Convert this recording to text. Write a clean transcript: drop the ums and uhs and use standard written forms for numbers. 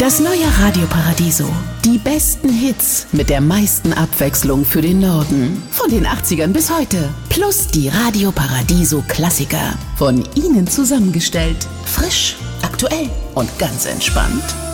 Das neue Radio Paradiso. Die besten Hits mit der meisten Abwechslung für den Norden. Von den 80ern bis heute. Plus die Radio Paradiso Klassiker. Von Ihnen zusammengestellt. Frisch, aktuell und ganz entspannt.